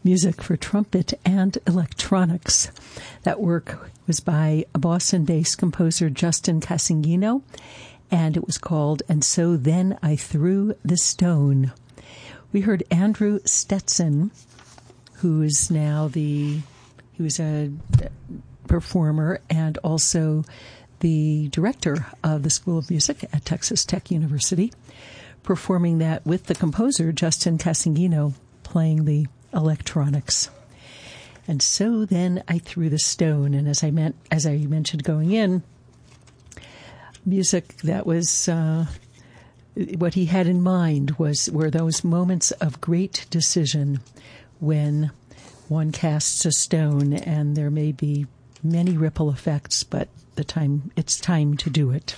music for trumpet and electronics. That work was by a Boston-based composer, Justin Casingino, and it was called "And So Then I Threw the Stone." We heard Andrew Stetson, who is now he was a performer and also the director of the School of Music at Texas Tech University, performing that with the composer, Justin Casingino, playing the electronics. And so then I threw the stone. And as I mentioned going in, music that was what he had in mind were those moments of great decision when one casts a stone, and there may be many ripple effects, but it's time to do it.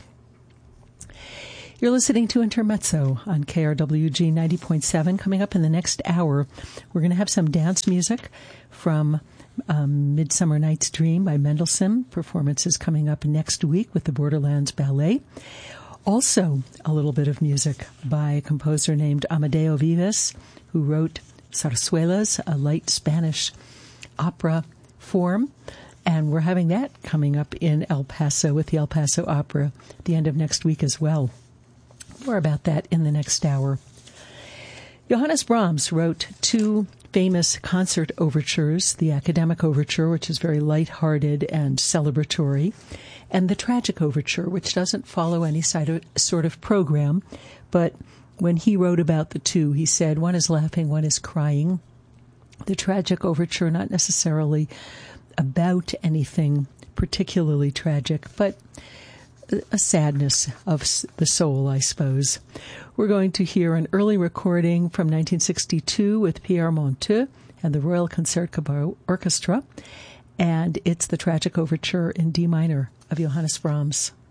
You're listening to Intermezzo on KRWG 90.7. Coming up in the next hour, we're going to have some dance music from Midsummer Night's Dream by Mendelssohn. Performances coming up next week with the Borderlands Ballet. Also, a little bit of music by a composer named Amadeo Vives, who wrote Zarzuelas, a light Spanish opera form. And we're having that coming up in El Paso with the El Paso Opera at the end of next week as well. More about that in the next hour. Johannes Brahms wrote two famous concert overtures, the Academic Overture, which is very lighthearted and celebratory, and the Tragic Overture, which doesn't follow any sort of program, but when he wrote about the two, he said one is laughing, one is crying. The Tragic Overture, not necessarily about anything particularly tragic, but a sadness of the soul, I suppose. We're going to hear an early recording from 1962 with Pierre Monteux and the Royal Concertgebouw Orchestra, and it's the Tragic Overture in D minor of Johannes Brahms.